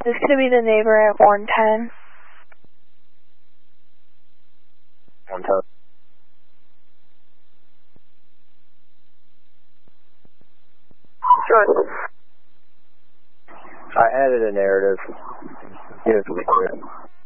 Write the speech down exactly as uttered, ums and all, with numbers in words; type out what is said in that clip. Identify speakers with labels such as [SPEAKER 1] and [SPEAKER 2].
[SPEAKER 1] This could be the neighbor at one ten.
[SPEAKER 2] one ten.
[SPEAKER 3] Good.
[SPEAKER 2] I added a narrative. Give it to me quick.